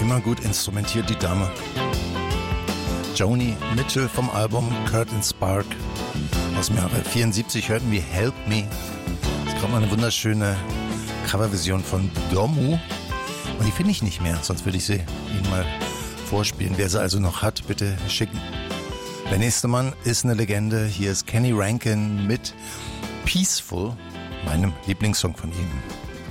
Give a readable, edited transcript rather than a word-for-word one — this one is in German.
Immer gut instrumentiert, die Dame. Joni Mitchell vom Album Curtain Spark aus dem Jahre 74 hörten wir Help Me. Es kommt mal eine wunderschöne Coverversion von Domu. Und die finde ich nicht mehr, sonst würde ich sie Ihnen mal vorspielen. Wer sie also noch hat, bitte schicken. Der nächste Mann ist eine Legende. Hier ist Kenny Rankin mit Peaceful, meinem Lieblingssong von ihm.